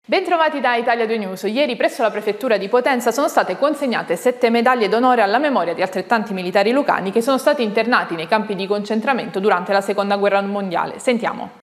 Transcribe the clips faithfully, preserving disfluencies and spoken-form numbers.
Bentrovati da Italia due News. Ieri presso la prefettura di Potenza sono state consegnate sette medaglie d'onore alla memoria di altrettanti militari lucani che sono stati internati nei campi di concentramento durante la Seconda Guerra Mondiale. Sentiamo.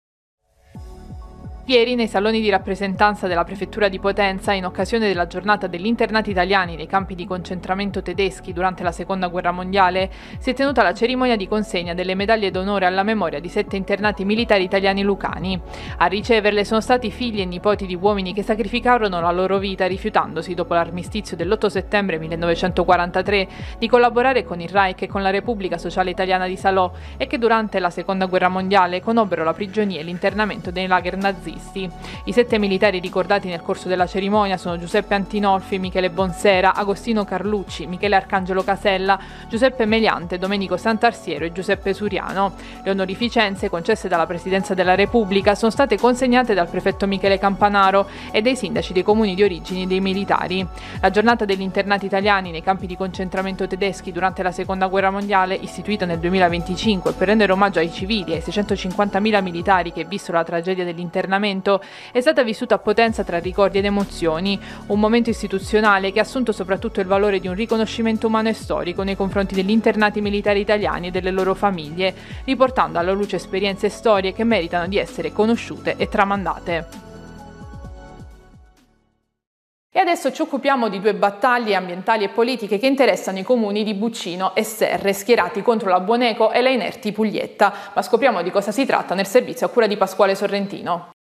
Ieri, nei saloni di rappresentanza della prefettura di Potenza, in occasione della giornata degli internati italiani nei campi di concentramento tedeschi durante la Seconda Guerra Mondiale, si è tenuta la cerimonia di consegna delle medaglie d'onore alla memoria di sette internati militari italiani lucani. A riceverle sono stati figli e nipoti di uomini che sacrificarono la loro vita rifiutandosi, dopo l'armistizio dell'otto settembre millenovecentoquarantatré, di collaborare con il Reich e con la Repubblica Sociale Italiana di Salò e che durante la Seconda Guerra Mondiale conobbero la prigionia e l'internamento nei lager nazisti. I sette militari ricordati nel corso della cerimonia sono Giuseppe Antinolfi, Michele Bonsera, Agostino Carlucci, Michele Arcangelo Casella, Giuseppe Meliante, Domenico Sant'Arsiero e Giuseppe Suriano. Le onorificenze concesse dalla Presidenza della Repubblica sono state consegnate dal prefetto Michele Campanaro e dai sindaci dei comuni di origine dei militari. La giornata degli internati italiani nei campi di concentramento tedeschi durante la Seconda Guerra Mondiale, istituita nel duemilaventicinque per rendere omaggio ai civili e ai seicentocinquantamila militari che vissero la tragedia dell'internamento, è stata vissuta a Potenza tra ricordi ed emozioni, un momento istituzionale che ha assunto soprattutto il valore di un riconoscimento umano e storico nei confronti degli internati militari italiani e delle loro famiglie, riportando alla luce esperienze e storie che meritano di essere conosciute e tramandate. E adesso ci occupiamo di due battaglie ambientali e politiche che interessano i comuni di Buccino e Serre, schierati contro la Buoneco e la Inerti Puglietta. Ma scopriamo di cosa si tratta nel servizio a cura di Pasquale Sorrentino.